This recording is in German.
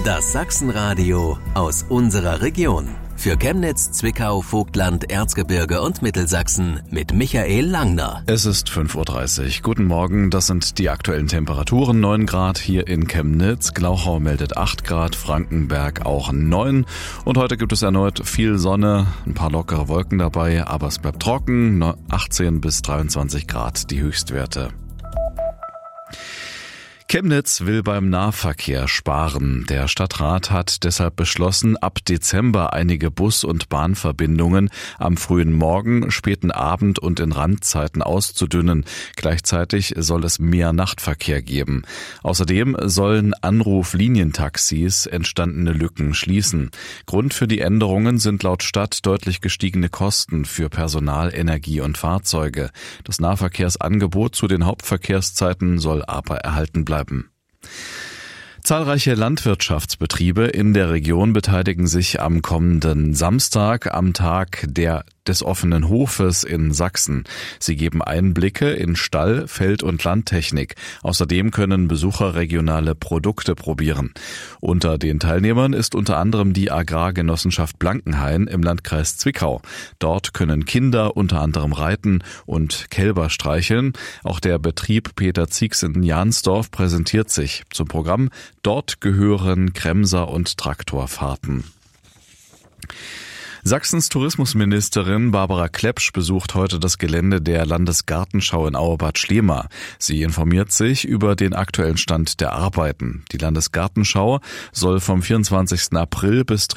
Das Sachsenradio aus unserer Region. Für Chemnitz, Zwickau, Vogtland, Erzgebirge und Mittelsachsen mit Michael Langner. Es ist 5:30 Uhr. Guten Morgen, das sind die aktuellen Temperaturen. 9 Grad hier in Chemnitz. Glauchau meldet 8 Grad, Frankenberg auch 9. Und heute gibt es erneut viel Sonne, ein paar lockere Wolken dabei, aber es bleibt trocken. 18 bis 23 Grad die Höchstwerte. Chemnitz will beim Nahverkehr sparen. Der Stadtrat hat deshalb beschlossen, ab Dezember einige Bus- und Bahnverbindungen am frühen Morgen, späten Abend und in Randzeiten auszudünnen. Gleichzeitig soll es mehr Nachtverkehr geben. Außerdem sollen Anruflinientaxis entstandene Lücken schließen. Grund für die Änderungen sind laut Stadt deutlich gestiegene Kosten für Personal, Energie und Fahrzeuge. Das Nahverkehrsangebot zu den Hauptverkehrszeiten soll aber erhalten bleiben. Zahlreiche Landwirtschaftsbetriebe in der Region beteiligen sich am kommenden Samstag am Tag des offenen Hofes in Sachsen. Sie geben Einblicke in Stall-, Feld- und Landtechnik. Außerdem können Besucher regionale Produkte probieren. Unter den Teilnehmern ist unter anderem die Agrargenossenschaft Blankenhain im Landkreis Zwickau. Dort können Kinder unter anderem reiten und Kälber streicheln. Auch der Betrieb Peter Ziegs in Jansdorf präsentiert sich. Zum Programm dort gehören Kremser- und Traktorfahrten. Sachsens Tourismusministerin Barbara Klepsch besucht heute das Gelände der Landesgartenschau in Auebad Schlema. Sie informiert sich über den aktuellen Stand der Arbeiten. Die Landesgartenschau soll vom 24. April bis